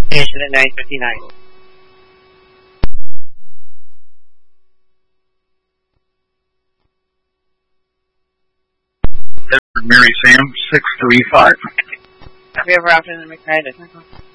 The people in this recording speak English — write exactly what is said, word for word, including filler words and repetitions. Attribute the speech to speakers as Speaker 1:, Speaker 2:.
Speaker 1: Station at nine fifty-nine.
Speaker 2: Mary Sam, six three five.
Speaker 1: We have Robin and McKnight.